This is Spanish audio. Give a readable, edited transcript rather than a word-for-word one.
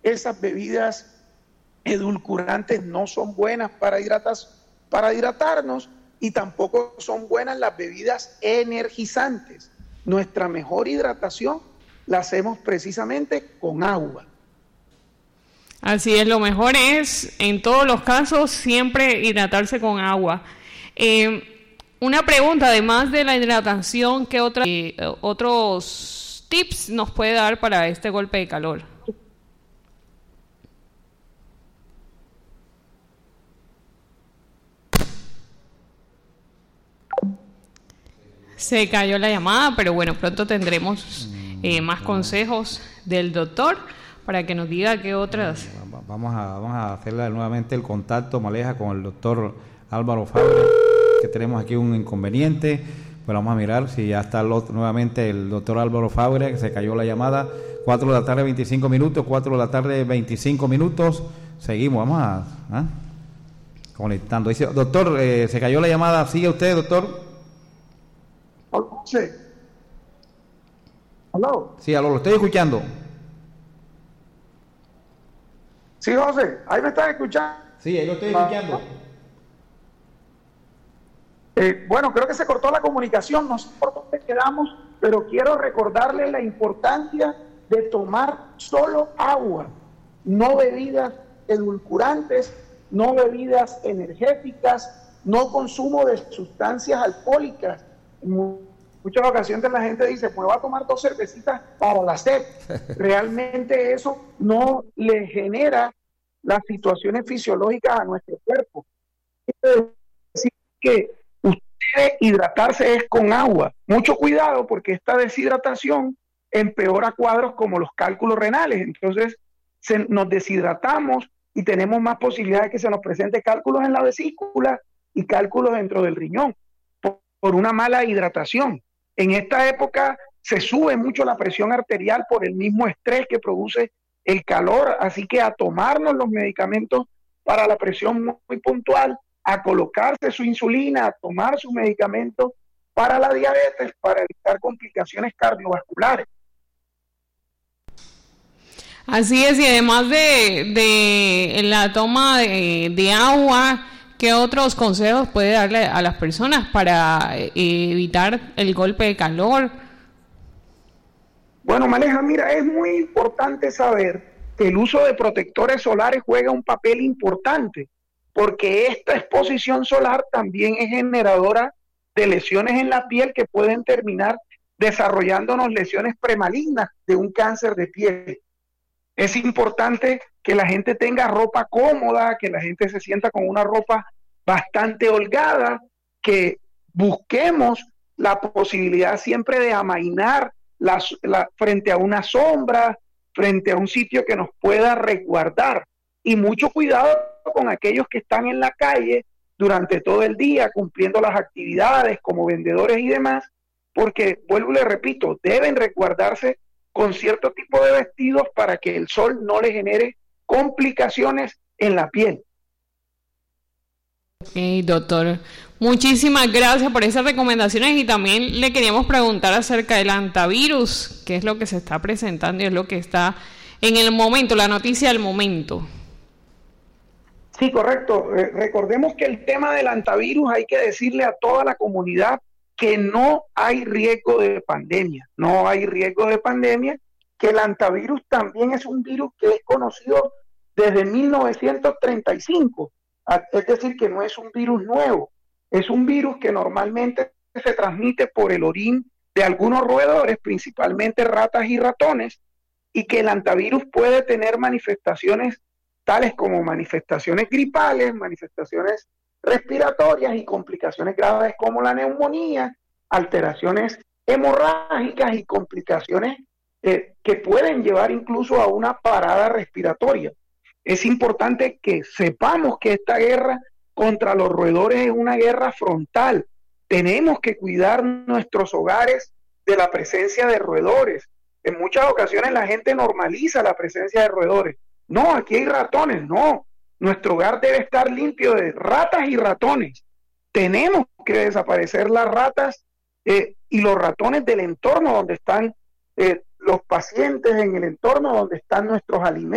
esas bebidas edulcorantes no son buenas para hidratarnos, y tampoco son buenas las bebidas energizantes. Nuestra mejor hidratación la hacemos precisamente con agua. Así es, lo mejor es, en todos los casos, siempre hidratarse con agua. Una pregunta, además de la hidratación, ¿qué otros tips nos puede dar para este golpe de calor? Se cayó la llamada, pero bueno, pronto tendremos más consejos del doctor para que nos diga qué otras. Vamos a hacerle nuevamente el contacto, Maleja, con el doctor Álvaro Fabre, que tenemos aquí un inconveniente. Pues vamos a mirar si ya está nuevamente el doctor Álvaro Fabre, que se cayó la llamada. 4 de la tarde, 25 minutos, 4 de la tarde, 25 minutos. Seguimos, vamos a conectando. Dice, doctor, se cayó la llamada. ¿Sigue usted, doctor? Sí. ¿Aló? Sí, aló, lo estoy escuchando. Sí, José, ahí me están escuchando. Sí, ahí lo estoy escuchando. Bueno, creo que se cortó la comunicación, no sé por dónde quedamos, pero quiero recordarles la importancia de tomar solo agua, no bebidas edulcorantes, no bebidas energéticas, no consumo de sustancias alcohólicas. En muchas ocasiones la gente dice, pues voy a tomar 2 cervecitas para la sed. Realmente eso no le genera las situaciones fisiológicas a nuestro cuerpo. Quiere decir que usted hidratarse es con agua. Mucho cuidado, porque esta deshidratación empeora cuadros como los cálculos renales. Entonces nos deshidratamos y tenemos más posibilidades de que se nos presente cálculos en la vesícula y cálculos dentro del riñón por una mala hidratación. En esta época se sube mucho la presión arterial por el mismo estrés que produce el calor, así que a tomarnos los medicamentos para la presión muy puntual, a colocarse su insulina, a tomar sus medicamentos para la diabetes, para evitar complicaciones cardiovasculares. Así es, y además de la toma de agua, ¿qué otros consejos puede darle a las personas para evitar el golpe de calor? Bueno, Maleja, mira, es muy importante saber que el uso de protectores solares juega un papel importante, porque esta exposición solar también es generadora de lesiones en la piel que pueden terminar desarrollándonos lesiones premalignas de un cáncer de piel. Es importante que la gente tenga ropa cómoda, que la gente se sienta con una ropa bastante holgada, que busquemos la posibilidad siempre de amainar frente a una sombra, frente a un sitio que nos pueda resguardar. Y mucho cuidado con aquellos que están en la calle durante todo el día cumpliendo las actividades como vendedores y demás, porque, vuelvo y le repito, deben resguardarse con cierto tipo de vestidos para que el sol no le genere complicaciones en la piel. Ok, doctor. Muchísimas gracias por esas recomendaciones, y también le queríamos preguntar acerca del antivirus, qué es lo que se está presentando y es lo que está en el momento, la noticia del momento. Sí, correcto. Recordemos que el tema del antivirus hay que decirle a toda la comunidad que no hay riesgo de pandemia, no hay riesgo de pandemia, que el antivirus también es un virus que es conocido desde 1935, es decir, que no es un virus nuevo, es un virus que normalmente se transmite por el orín de algunos roedores, principalmente ratas y ratones, y que el antivirus puede tener manifestaciones tales como manifestaciones gripales, manifestaciones respiratorias y complicaciones graves como la neumonía, alteraciones hemorrágicas y complicaciones que pueden llevar incluso a una parada respiratoria. Es importante que sepamos que esta guerra contra los roedores es una guerra frontal. Tenemos que cuidar nuestros hogares de la presencia de roedores. En muchas ocasiones la gente normaliza la presencia de roedores. No, aquí hay ratones, no. Nuestro hogar debe estar limpio de ratas y ratones. Tenemos que desaparecer las ratas y los ratones del entorno donde están los pacientes, en el entorno donde están nuestros alimentos.